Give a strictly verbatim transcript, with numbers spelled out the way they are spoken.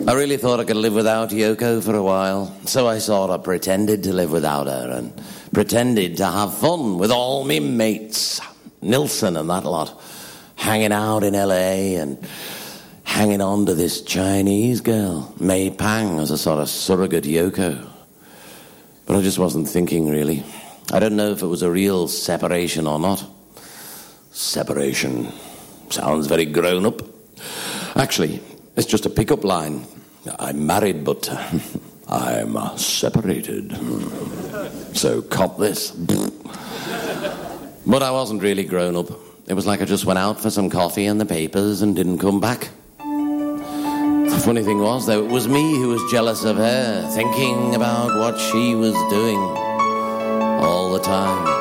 I really thought I could live without Yoko for a while, so I sort of pretended to live without her and pretended to have fun with all me mates, Nilsson and that lot, hanging out in L A and hanging on to this Chinese girl, Mei Pang, as a sort of surrogate Yoko. But I just wasn't thinking, really. I don't know if it was a real separation or not. Separation sounds very grown-up. Actually, it's just a pick-up line. I'm married, but uh, I'm uh, separated. So cop this. But I wasn't really grown up. It was like I just went out for some coffee and the papers and didn't come back. The funny thing was, though, it was me who was jealous of her, thinking about what she was doing all the time.